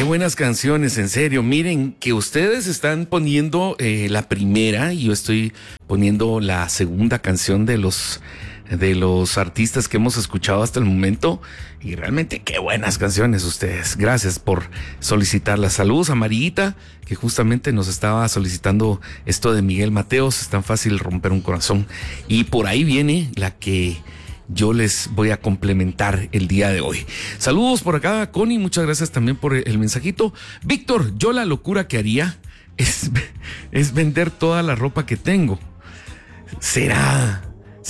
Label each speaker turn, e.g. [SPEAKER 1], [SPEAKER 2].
[SPEAKER 1] buenas canciones, en serio. Miren que ustedes están poniendo la primera y yo estoy poniendo la segunda canción de los artistas que hemos escuchado hasta el momento. Y realmente qué buenas canciones ustedes. Gracias por solicitarlas. Saludos a Marita, que justamente nos estaba solicitando esto de Miguel Mateos. Es tan fácil romper un corazón. Y por ahí viene la que yo les voy a complementar el día de hoy. Saludos por acá, Connie, muchas gracias también por el mensajito. Víctor, yo la locura que haría es vender toda la ropa que tengo. ¿Será?